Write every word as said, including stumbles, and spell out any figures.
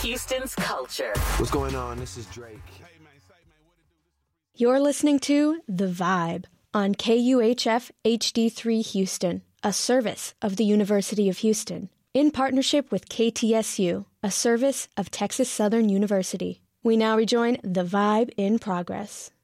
Houston's culture. What's going on? This is Drake. You're listening to The Vibe on K U H F H D three Houston, a service of the University of Houston, in partnership with K T S U, a service of Texas Southern University. We now rejoin The Vibe in progress.